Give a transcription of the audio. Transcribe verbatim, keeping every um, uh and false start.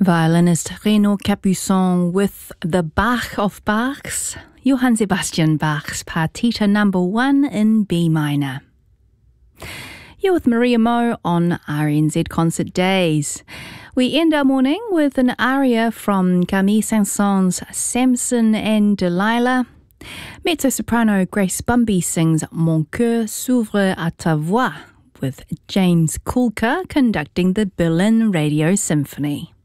Violinist Renaud Capuçon with the Bach of Bachs, Johann Sebastian Bach's Partita number one in B minor. You're with Maria Mo on R N Z Concert Days. We end our morning with an aria from Camille Saint-Saëns' Samson and Delilah. Mezzo-soprano Grace Bumby sings Mon cœur s'ouvre à ta voix, with James Kulka conducting the Berlin Radio Symphony.